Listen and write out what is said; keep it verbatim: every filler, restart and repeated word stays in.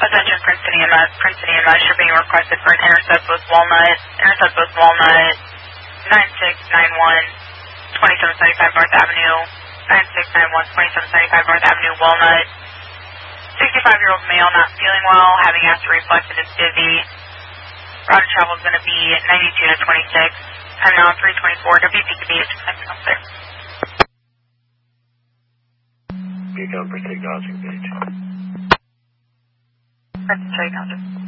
Attention Princeton E M S, Princeton E M S, you're being requested for an intercept with Walnut, intercept with Walnut, nine six nine one, twenty-seven seventy-five North Avenue, nine six nine one, twenty-seven seventy-five North Avenue, Walnut. sixty-five-year-old male not feeling well, having acid reflux and is dizzy. Route of travel is going to be ninety-two to twenty-six, and now three twenty-four, W P K B is expected on six. Good comfort, acknowledging page. That's straight,